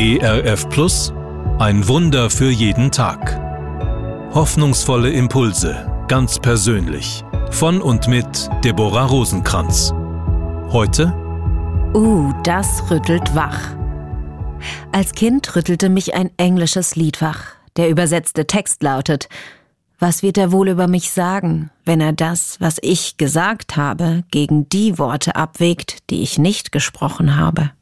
ERF Plus, ein Wunder für jeden Tag. Hoffnungsvolle Impulse, ganz persönlich. Von und mit Deborah Rosenkranz. Heute? Das rüttelt wach. Als Kind rüttelte mich ein englisches Lied wach. Der übersetzte Text lautet: Was wird er wohl über mich sagen, wenn er das, was ich gesagt habe, gegen die Worte abwägt, die ich nicht gesprochen habe?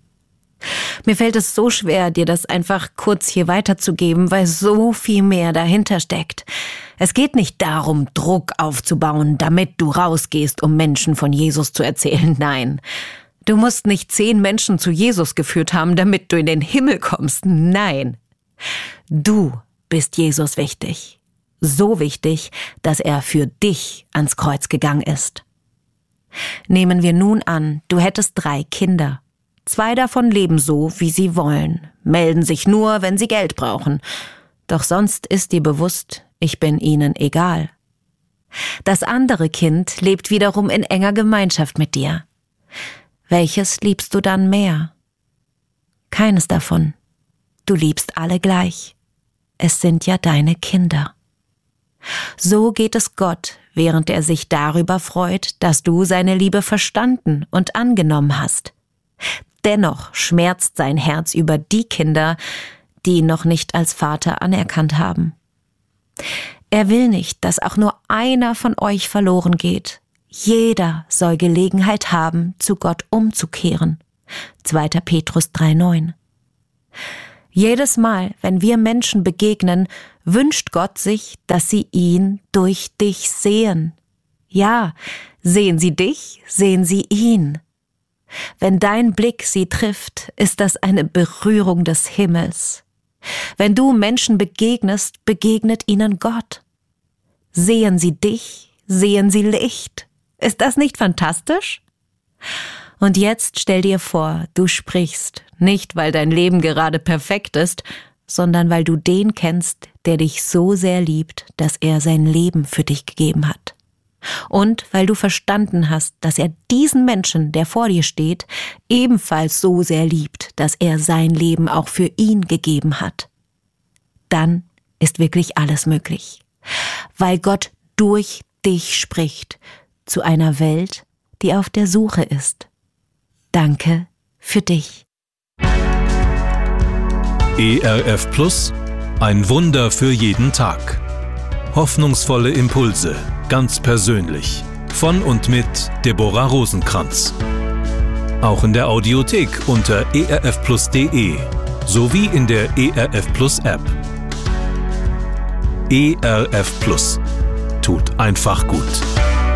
Mir fällt es so schwer, dir das einfach kurz hier weiterzugeben, weil so viel mehr dahinter steckt. Es geht nicht darum, Druck aufzubauen, damit du rausgehst, um Menschen von Jesus zu erzählen. Nein, du musst nicht 10 Menschen zu Jesus geführt haben, damit du in den Himmel kommst. Nein, du bist Jesus wichtig. So wichtig, dass er für dich ans Kreuz gegangen ist. Nehmen wir nun an, du hättest 3 Kinder. 2 davon leben so, wie sie wollen, melden sich nur, wenn sie Geld brauchen. Doch sonst ist dir bewusst, ich bin ihnen egal. Das andere Kind lebt wiederum in enger Gemeinschaft mit dir. Welches liebst du dann mehr? Keines davon. Du liebst alle gleich. Es sind ja deine Kinder. So geht es Gott, während er sich darüber freut, dass du seine Liebe verstanden und angenommen hast. Dennoch schmerzt sein Herz über die Kinder, die ihn noch nicht als Vater anerkannt haben. Er will nicht, dass auch nur einer von euch verloren geht. Jeder soll Gelegenheit haben, zu Gott umzukehren. 2. Petrus 3,9. Jedes Mal, wenn wir Menschen begegnen, wünscht Gott sich, dass sie ihn durch dich sehen. Ja, sehen sie dich, sehen sie ihn. Wenn dein Blick sie trifft, ist das eine Berührung des Himmels. Wenn du Menschen begegnest, begegnet ihnen Gott. Sehen sie dich, sehen sie Licht. Ist das nicht fantastisch? Und jetzt stell dir vor, du sprichst, nicht weil dein Leben gerade perfekt ist, sondern weil du den kennst, der dich so sehr liebt, dass er sein Leben für dich gegeben hat. Und weil du verstanden hast, dass er diesen Menschen, der vor dir steht, ebenfalls so sehr liebt, dass er sein Leben auch für ihn gegeben hat. Dann ist wirklich alles möglich, weil Gott durch dich spricht zu einer Welt, die auf der Suche ist. Danke für dich. ERF Plus, ein Wunder für jeden Tag. Hoffnungsvolle Impulse, ganz persönlich. Von und mit Deborah Rosenkranz. Auch in der Audiothek unter erfplus.de sowie in der ERF Plus App. ERF Plus. Tut einfach gut.